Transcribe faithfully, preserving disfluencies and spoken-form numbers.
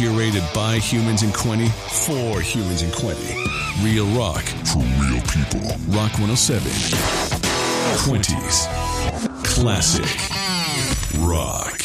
Curated by Humans in Quinty, for Humans in Quinty. Real rock. For real people. Rock one oh seven. Quinty's Classic Rock.